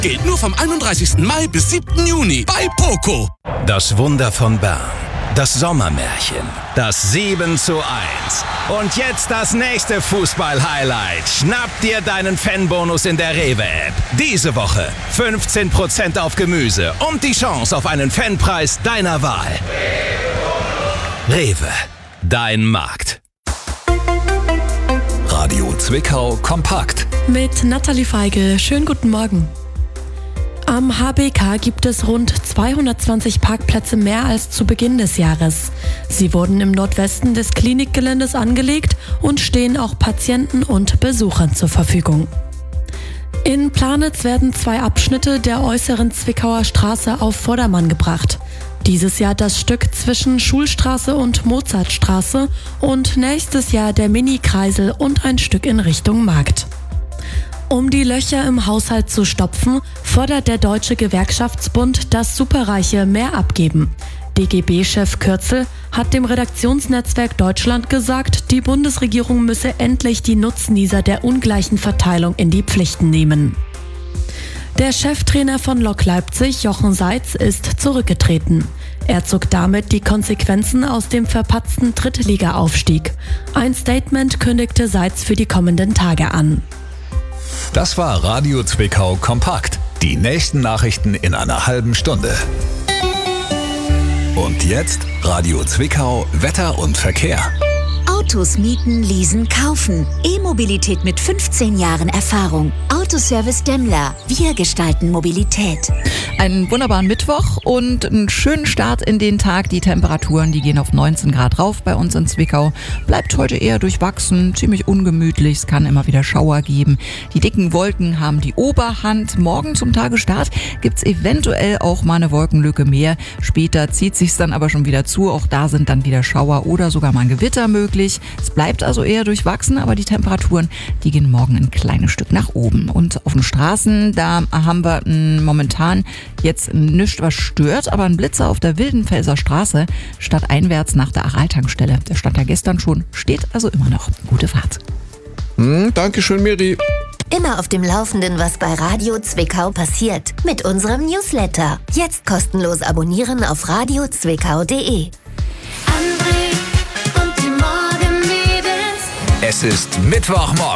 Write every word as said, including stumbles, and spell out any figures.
Geht nur vom einunddreißigsten Mai bis siebten Juni bei Poco. Das Wunder von Bern. Das Sommermärchen. Das sieben zu eins. Und jetzt das nächste Fußball-Highlight. Schnapp dir deinen Fanbonus in der Rewe-App. Diese Woche fünfzehn Prozent auf Gemüse und die Chance auf einen Fanpreis deiner Wahl. Rewe. Dein Markt. Radio Zwickau kompakt. Mit Nathalie Feigl. Schönen guten Morgen. Am H B K gibt es rund zweihundertzwanzig Parkplätze mehr als zu Beginn des Jahres. Sie wurden im Nordwesten des Klinikgeländes angelegt und stehen auch Patienten und Besuchern zur Verfügung. In Planitz werden zwei Abschnitte der äußeren Zwickauer Straße auf Vordermann gebracht. Dieses Jahr das Stück zwischen Schulstraße und Mozartstraße und nächstes Jahr der Mini-Kreisel und ein Stück in Richtung Markt. Um die Löcher im Haushalt zu stopfen, fordert der Deutsche Gewerkschaftsbund, dass Superreiche mehr abgeben. D G B-Chef Kürzel hat dem Redaktionsnetzwerk Deutschland gesagt, die Bundesregierung müsse endlich die Nutznießer der ungleichen Verteilung in die Pflichten nehmen. Der Cheftrainer von Lok Leipzig, Jochen Seitz, ist zurückgetreten. Er zog damit die Konsequenzen aus dem verpatzten Drittliga-Aufstieg. Ein Statement kündigte Seitz für die kommenden Tage an. Das war Radio Zwickau kompakt. Die nächsten Nachrichten in einer halben Stunde. Und jetzt Radio Zwickau Wetter und Verkehr. Autos mieten, leasen, kaufen. E-Mobilität mit fünfzehn Jahren Erfahrung. Autoservice Demmler. Wir gestalten Mobilität. Einen wunderbaren Mittwoch und einen schönen Start in den Tag. Die Temperaturen, die gehen auf neunzehn Grad rauf bei uns in Zwickau. Bleibt heute eher durchwachsen, ziemlich ungemütlich. Es kann immer wieder Schauer geben. Die dicken Wolken haben die Oberhand. Morgen zum Tagesstart gibt's eventuell auch mal eine Wolkenlücke mehr. Später zieht sich's dann aber schon wieder zu. Auch da sind dann wieder Schauer oder sogar mal ein Gewitter möglich. Es bleibt also eher durchwachsen, aber die Temperaturen, die gehen morgen ein kleines Stück nach oben. Und auf den Straßen, da haben wir momentan jetzt nichts, was stört, aber ein Blitzer auf der Wildenfelser Straße stadteinwärts nach der Aral-Tankstelle. Der stand ja gestern schon, steht also immer noch. Gute Fahrt. Hm, Dankeschön, Miri. Immer auf dem Laufenden, was bei Radio Zwickau passiert. Mit unserem Newsletter. Jetzt kostenlos abonnieren auf radio zwickau punkt de. Es ist Mittwochmorgen.